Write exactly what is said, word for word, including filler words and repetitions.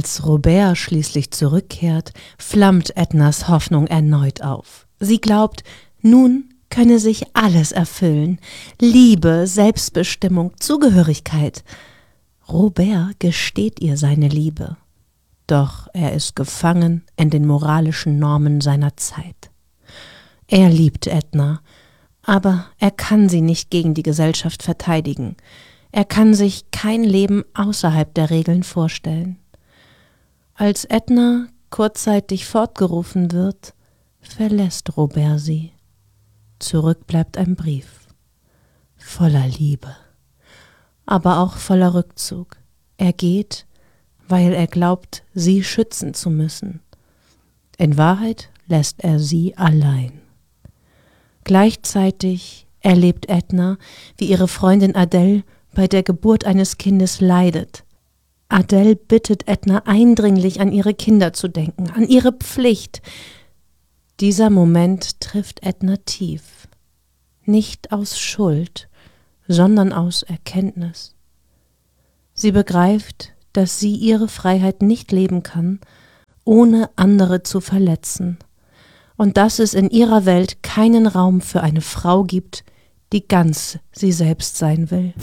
Als Robert schließlich zurückkehrt, flammt Ednas Hoffnung erneut auf. Sie glaubt, nun könne sich alles erfüllen: Liebe, Selbstbestimmung, Zugehörigkeit. Robert gesteht ihr seine Liebe. Doch er ist gefangen in den moralischen Normen seiner Zeit. Er liebt Edna, aber er kann sie nicht gegen die Gesellschaft verteidigen. Er kann sich kein Leben außerhalb der Regeln vorstellen. Als Edna kurzzeitig fortgerufen wird, verlässt Robert sie. Zurück bleibt ein Brief, voller Liebe, aber auch voller Rückzug. Er geht, weil er glaubt, sie schützen zu müssen. In Wahrheit lässt er sie allein. Gleichzeitig erlebt Edna, wie ihre Freundin Adele bei der Geburt eines Kindes leidet. Adele bittet Edna eindringlich, an ihre Kinder zu denken, an ihre Pflicht. Dieser Moment trifft Edna tief, nicht aus Schuld, sondern aus Erkenntnis. Sie begreift, dass sie ihre Freiheit nicht leben kann, ohne andere zu verletzen, und dass es in ihrer Welt keinen Raum für eine Frau gibt, die ganz sie selbst sein will.